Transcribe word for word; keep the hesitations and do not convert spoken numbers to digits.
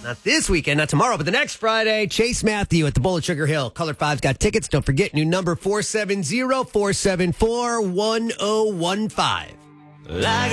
Not this weekend, not tomorrow, but the next Friday. Chase Matthew at the Bowl at Sugar Hill. Color five's got tickets. Don't forget, new number four seven zero, four seven four, one zero one five.